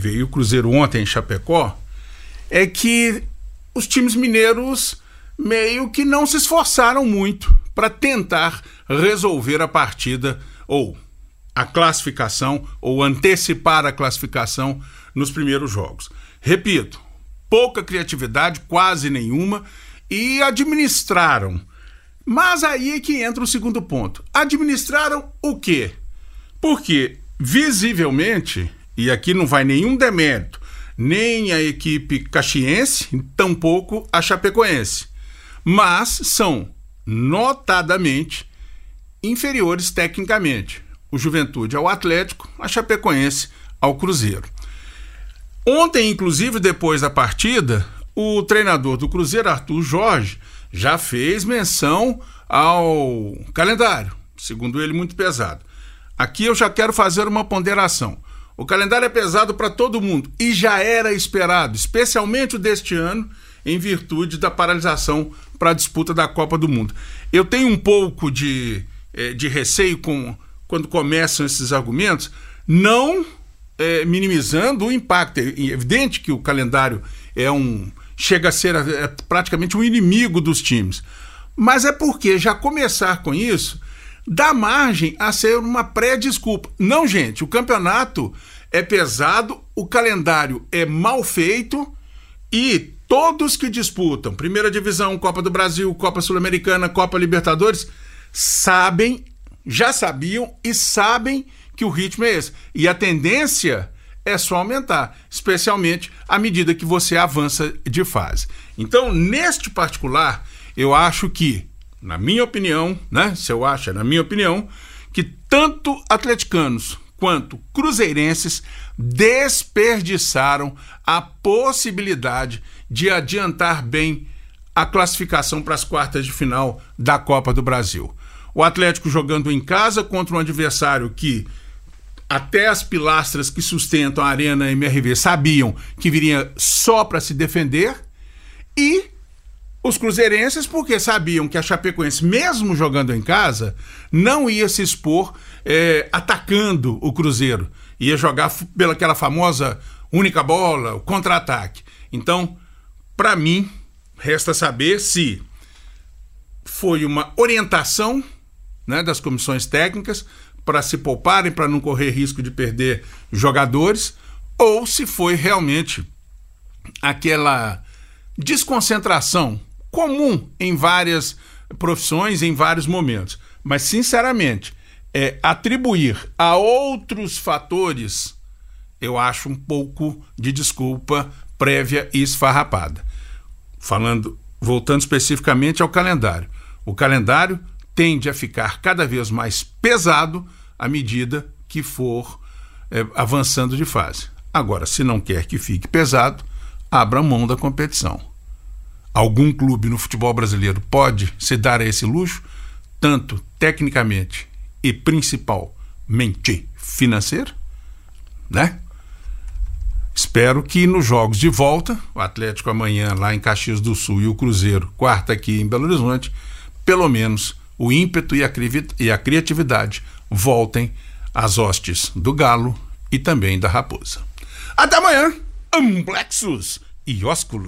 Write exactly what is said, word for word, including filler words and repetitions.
veio o Cruzeiro ontem em Chapecó, é que os times mineiros meio que não se esforçaram muito para tentar resolver a partida ou a classificação ou antecipar a classificação nos primeiros jogos. Repito, pouca criatividade, quase nenhuma, e administraram. Mas aí é que entra o segundo ponto. Administraram o quê? Porque, visivelmente, e aqui não vai nenhum demérito, nem a equipe caxiense, tampouco a chapecoense, mas são notadamente inferiores tecnicamente. O Juventude ao Atlético, a Chapecoense ao Cruzeiro. Ontem, inclusive, depois da partida, o treinador do Cruzeiro, Arthur Jorge, já fez menção ao calendário, segundo ele, muito pesado. Aqui eu já quero fazer uma ponderação. O calendário é pesado para todo mundo e já era esperado, especialmente o deste ano, em virtude da paralisação para a disputa da Copa do Mundo. Eu tenho um pouco de, de receio com, quando começam esses argumentos, não é, minimizando o impacto. É evidente que o calendário é um, chega a ser é, praticamente um inimigo dos times, mas é porque já começar com isso dá margem a ser uma pré-desculpa. Não, gente, o campeonato é pesado, o calendário é mal feito e todos que disputam Primeira Divisão, Copa do Brasil, Copa Sul-Americana, Copa Libertadores, sabem, já sabiam e sabem que o ritmo é esse. E a tendência é só aumentar, especialmente à medida que você avança de fase. Então, neste particular, eu acho que, na minha opinião, né, se eu acho, é na minha opinião, que tanto atleticanos quanto cruzeirenses desperdiçaram a possibilidade de adiantar bem a classificação para as quartas de final da Copa do Brasil. O Atlético jogando em casa contra um adversário que até as pilastras que sustentam a Arena M R V sabiam que viria só para se defender, e os cruzeirenses porque sabiam que a Chapecoense, mesmo jogando em casa, não ia se expor é, atacando o Cruzeiro, ia jogar pelaquela famosa única bola, o contra-ataque. Então, para mim, resta saber se foi uma orientação, né, das comissões técnicas para se pouparem, para não correr risco de perder jogadores, ou se foi realmente aquela desconcentração comum em várias profissões, em vários momentos. Mas, sinceramente, é, atribuir a outros fatores, eu acho um pouco de desculpa prévia e esfarrapada. Falando, voltando especificamente ao calendário. O calendário tende a ficar cada vez mais pesado à medida que for é, avançando de fase. Agora, se não quer que fique pesado, abra mão da competição. Algum clube no futebol brasileiro pode se dar a esse luxo, tanto tecnicamente e principalmente financeiro, né? Espero que nos jogos de volta, o Atlético amanhã lá em Caxias do Sul e o Cruzeiro quarta aqui em Belo Horizonte, pelo menos o ímpeto e a, cri- e a criatividade voltem às hostes do Galo e também da Raposa. Até amanhã, amplexos e ósculos.